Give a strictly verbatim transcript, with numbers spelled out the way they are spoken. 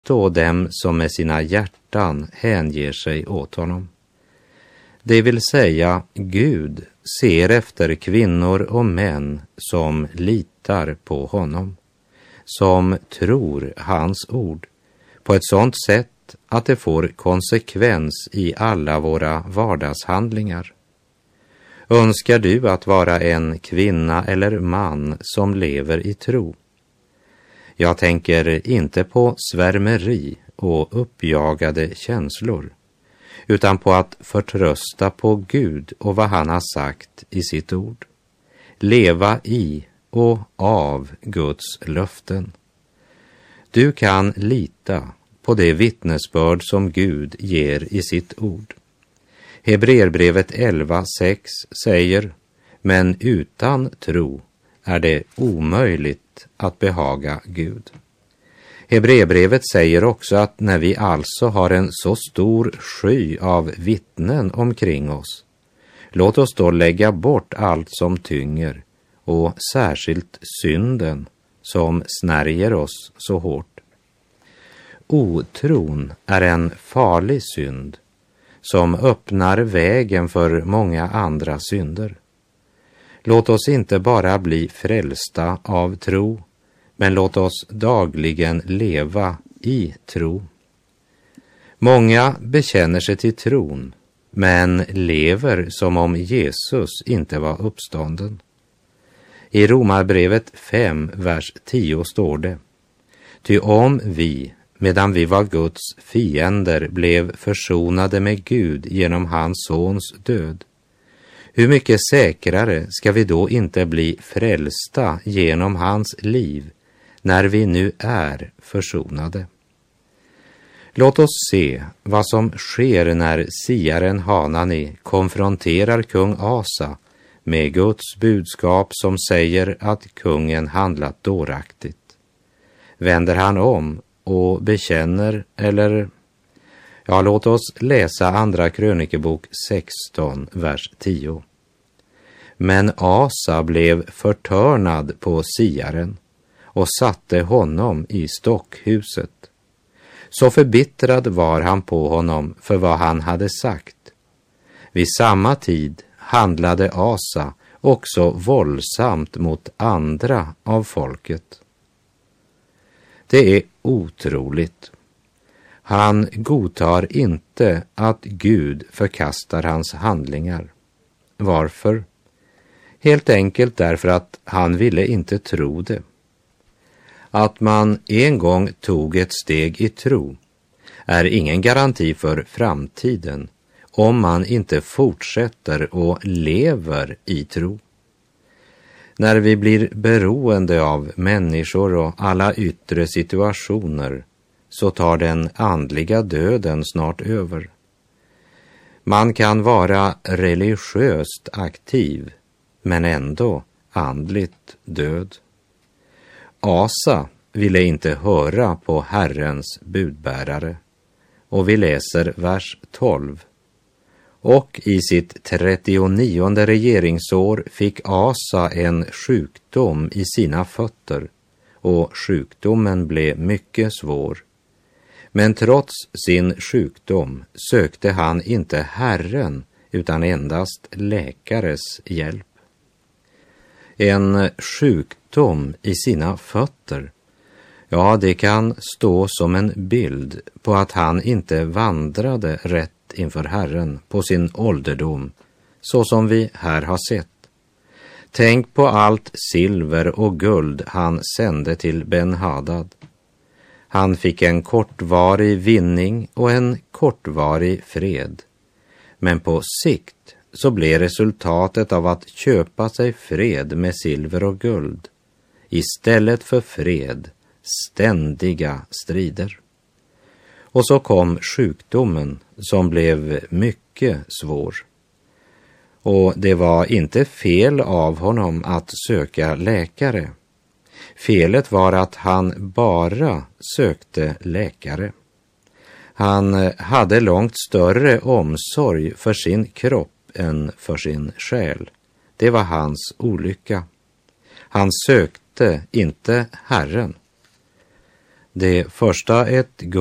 bistå dem som med sina hjärtan hänger sig åt honom. Det vill säga, Gud ser efter kvinnor och män som litar på honom, som tror hans ord på ett sådant sätt att det får konsekvens i alla våra vardagshandlingar. Önskar du att vara en kvinna eller man som lever i tro? Jag tänker inte på svärmeri och uppjagade känslor, utan på att förtrösta på Gud och vad han har sagt i sitt ord. Leva i och av Guds löften. Du kan lita på det vittnesbörd som Gud ger i sitt ord. Hebreerbrevet elva sex säger: men utan tro är det omöjligt att behaga Gud. Hebreerbrevet säger också att när vi alltså har en så stor sky av vittnen omkring oss, låt oss då lägga bort allt som tynger och särskilt synden som snärjer oss så hårt. Otron är en farlig synd som öppnar vägen för många andra synder. Låt oss inte bara bli frälsta av tro, men låt oss dagligen leva i tro. Många bekänner sig till tron, men lever som om Jesus inte var uppstånden. I Romarbrevet fem, vers tio står det: ty om vi, medan vi var Guds fiender, blev försonade med Gud genom hans sons död, hur mycket säkrare ska vi då inte bli frälsta genom hans liv, när vi nu är försonade? Låt oss se vad som sker när siaren Hanani konfronterar kung Asa med Guds budskap som säger att kungen handlat dåraktigt. Vänder han om och bekänner, eller ja, låt oss läsa andra krönikebok sexton, vers tio. Men Asa blev förtörnad på siaren och satte honom i stockhuset. Så förbittrad var han på honom för vad han hade sagt. Vid samma tid handlade Asa också våldsamt mot andra av folket. Det är otroligt. Han godtar inte att Gud förkastar hans handlingar. Varför? Helt enkelt därför att han ville inte tro det. Att man en gång tog ett steg i tro är ingen garanti för framtiden om man inte fortsätter och lever i tro. När vi blir beroende av människor och alla yttre situationer, så tar den andliga döden snart över. Man kan vara religiöst aktiv, men ändå andligt död. Asa ville inte höra på Herrens budbärare, och vi läser vers tolv. Och i sitt trettionionde regeringsår fick Asa en sjukdom i sina fötter, och sjukdomen blev mycket svår. Men trots sin sjukdom sökte han inte Herren, utan endast läkares hjälp. En sjukdom i sina fötter, ja, det kan stå som en bild på att han inte vandrade rätt inför Herren på sin ålderdom, så som vi här har sett. Tänk på allt silver och guld han sände till Ben-Hadad. Han fick en kortvarig vinning och en kortvarig fred. Men på sikt så blev resultatet av att köpa sig fred med silver och guld, istället för fred, ständiga strider. Och så kom sjukdomen som blev mycket svår. Och det var inte fel av honom att söka läkare. Felet var att han bara sökte läkare. Han hade långt större omsorg för sin kropp än för sin själ. Det var hans olycka. Han sökte inte Herren. Det första ett